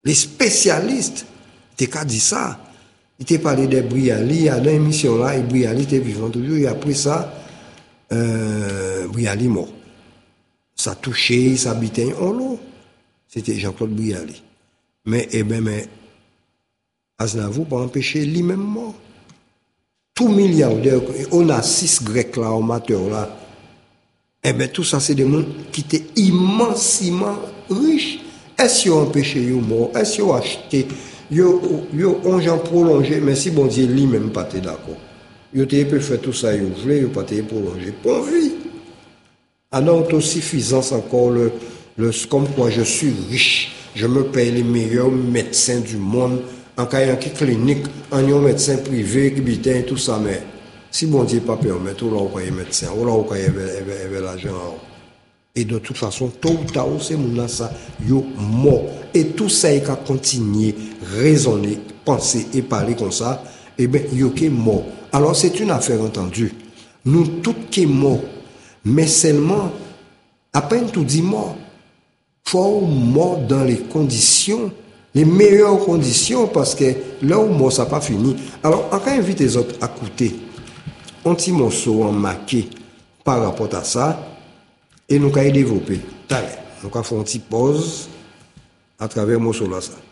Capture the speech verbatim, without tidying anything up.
Les spécialistes, t'es qu'à dire ça. Il t'a parlé des Briali, à l'émission là, et Briali était vivant toujours, et après ça, euh, Briali mort. Ça touchait, ça habitait en l'eau. C'était Jean-Claude Briali. Mais, eh ben, mais, Aznavour pas empêcher lui-même mort. Tout milliardaire, on a six Grecs là, amateurs là. Eh ben, tout ça, c'est des gens qui étaient immensément riches. Est-ce qu'ils ont empêché les mort? Est-ce qu'ils ont acheté? Ils ont prolongé, mais si bon Dieu lui-même pas d'accord. Ils ont faire tout ça, ils voulaient, ils n'ont pas prolongé. Pour vie. Alors, autosuffisance encore, le, le, comme quoi je suis riche, je me paye les meilleurs médecins du monde, en cas de clinique, en un médecin privé, qui bitin, tout ça, mais si bon Dieu pas permettre, on va y médecin, on va y l'argent. Et de toute façon, tôt ou tard, ces gens-là, ça, yo mort. Et tout ça, il a continué, raisonner, penser et parler comme ça, eh bien, yo qui est mort. Alors, c'est une affaire entendue. Nous, tous qui sommes morts, mais seulement, à peine tout dit mort, faut mort dans les conditions, les meilleures conditions, parce que là où mort, ça n'a pas fini. Alors, on va inviter les autres à écouter un petit morceau en maquet par rapport à ça, et nous allons développer. Nous allons faire une petite pause à travers le morceau là. Ça.